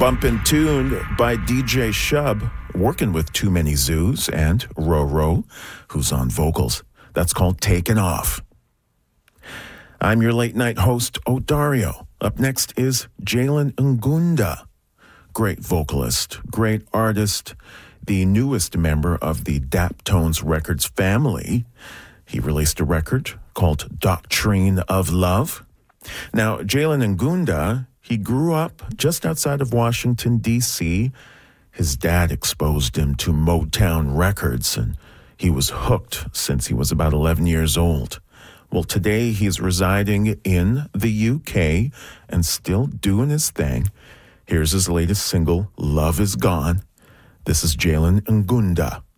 bumpin' tune by DJ Shub, working with Too Many Zoos, and Roro, who's on vocals. That's called Taken Off. I'm your late night host, Odario. Up next is Jalen Ngunda. Great vocalist, great artist, the newest member of the Daptones Records family. He released a record called Doctrine of Love. Now, Jalen Ngunda, he grew up just outside of Washington, D.C. His dad exposed him to Motown Records, and he was hooked since he was about 11 years old. Well, today he's residing in the UK and still doing his thing. Here's his latest single, Love Is Gone. This is Jalen Ngunda.